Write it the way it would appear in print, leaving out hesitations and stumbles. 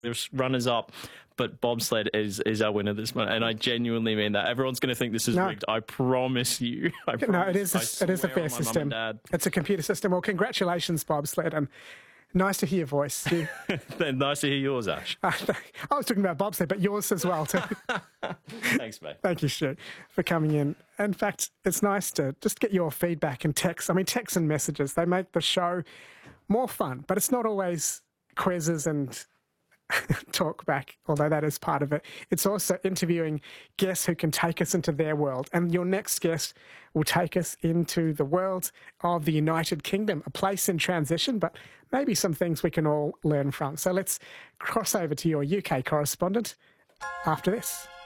runners up, but bobsled is our winner this month, and I genuinely mean that. Everyone's going to think this is rigged. I promise you. No, it is a fair system. It's a computer system. Well, congratulations, bobsled, and nice to hear your voice. Nice to hear yours, Ash. I was talking about bobsled, but yours as well too. Thanks, mate. Thank you, Stu, for coming in. In fact, it's nice to just get your feedback and texts. I mean, texts and messages, they make the show more fun, but it's not always quizzes and talk back, although that is part of it. It's also interviewing guests who can take us into their world. And your next guest will take us into the world of the United Kingdom, a place in transition, but maybe some things we can all learn from. So let's cross over to your UK correspondent after this.